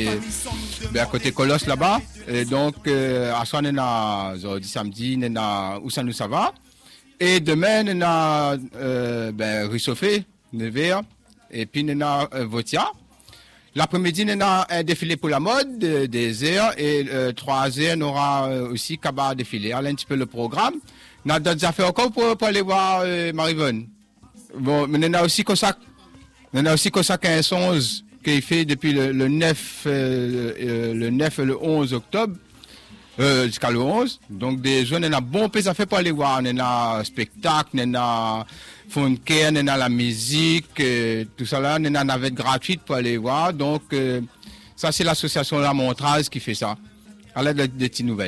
à côté Colosse là-bas. Et donc, à ça, on a samedi, on a où ça nous ça va. Et demain, on a Rissofé, Nevers, et puis on a Votia. L'après-midi, on a un défilé pour la mode, des heures, et 3 heures, on aura aussi cabaret défilé. Alors, un petit peu le programme. On a d'autres affaires encore pour aller voir Marivonne. Bon, mais on a aussi Cossack 15-11 qui fait depuis le 9 et le 11 octobre jusqu'à le 11. Donc, des jeunes, on a bon peu d'affaires pour aller voir. On a spectacle, on a funker, on a la musique, tout ça là, on a une navette gratuite pour aller voir. Donc, ça, c'est l'association La Montrase qui fait ça. À l'aide des petites nouvelles.